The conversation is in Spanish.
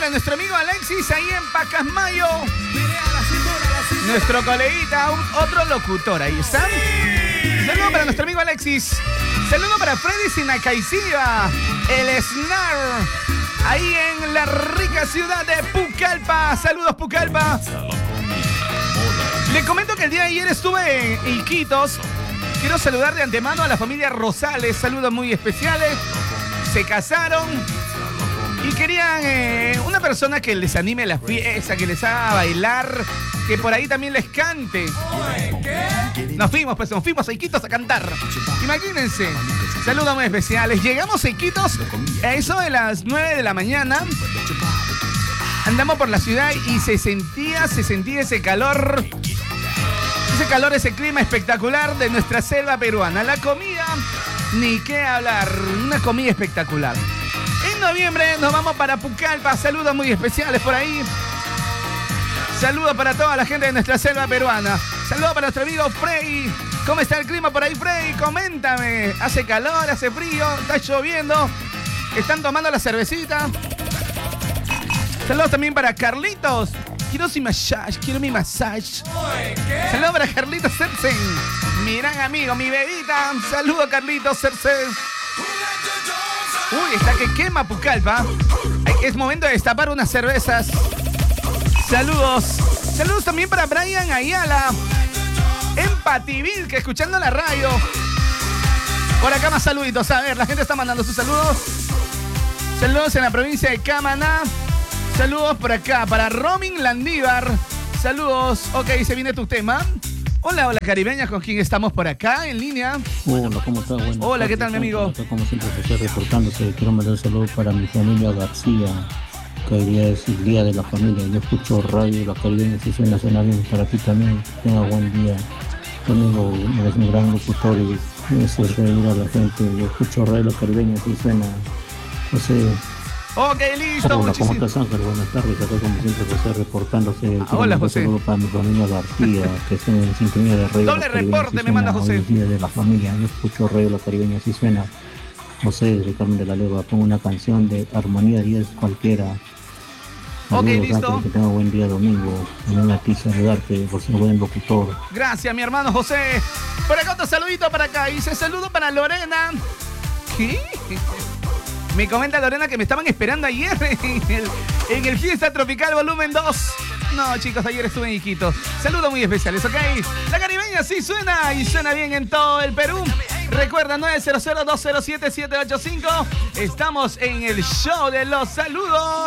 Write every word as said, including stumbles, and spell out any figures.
para nuestro amigo Alexis ahí en Pacasmayo. Nuestro coleguita, un, otro locutor, ahí está. Saludo para nuestro amigo Alexis. Saludo para Freddy Sinacaiciba, el Snar, ahí en la rica ciudad de Pucallpa. Saludos, Pucallpa. Le comento que el día de ayer estuve en Iquitos. Quiero saludar de antemano a la familia Rosales. Saludos muy especiales. Se casaron y querían eh, una persona que les anime la fiesta, que les haga bailar, que por ahí también les cante. Nos fuimos, pues nos fuimos a Iquitos a cantar. Imagínense. Saludos muy especiales. Llegamos a Iquitos a eso de las nueve de la mañana. Andamos por la ciudad y se sentía, se sentía ese calor. Ese calor, ese clima espectacular de nuestra selva peruana. La comida, ni qué hablar. Una comida espectacular. En noviembre nos vamos para Pucallpa. Saludos muy especiales por ahí. Saludos para toda la gente de nuestra selva peruana. Saludos para nuestro amigo Frey. ¿Cómo está el clima por ahí, Frey? Coméntame. ¿Hace calor? ¿Hace frío? ¿Está lloviendo? ¿Están tomando la cervecita? Saludos también para Carlitos. Quiero mi massage, quiero mi massage. Saludos para Carlitos Cercen. Mi gran amigo, mi bebita. Saludos, Carlitos Cercen. Uy, está que quema Pucallpa. Es momento de destapar unas cervezas. Saludos. Saludos también para Brian Ayala. En Pativilca, que escuchando la radio. Por acá más saluditos. A ver, la gente está mandando sus saludos. Saludos en la provincia de Camaná. Saludos por acá para Romin Landívar. Saludos. Ok, se viene tu tema. Hola, hola caribeñas, con quien estás por acá en línea. Hola, ¿cómo estás? Buenas hola, tardes, ¿qué tal, mi amigo? Como siempre, José reportándose. Quiero mandar un saludo para mi familia García, que hoy día es el día de la familia. Yo escucho radio, la caribeña, si suena, suena bien. Para ti también, tenga buen día. Conmigo eres un gran locutor y eso es reír a la gente. Yo escucho radio, la caribeña, si suena. José. Ok, listo. Hola, muchísimo. ¿cómo estás, Ángel? Buenas tardes. Acá como siempre José reportándose. Ah, hola, José. Un saludo para mi familia García, que está en sintonía de radio. Doble reporte me manda José. Hoy es día de la familia. Yo escucho radio la caribeña, así suena. José de Carmen de la Leva, pongo una canción de Armonía diez cualquiera. Ok, Saludos, listo. Ángel, que tenga buen día domingo. Me a ti saludarte por ser buen locutor. Gracias, mi hermano José. Por acá otro saludito para acá. Dice saludo para Lorena. ¿Qué? Me comenta Lorena que me estaban esperando ayer en el, en el Fiesta Tropical Volumen dos. No, chicos, ayer estuve en Iquitos. Saludos muy especiales, ¿ok? La caribeña sí suena y suena bien en todo el Perú. Recuerda, nueve cero cero dos cero siete siete ocho cinco. Estamos en el show de los saludos.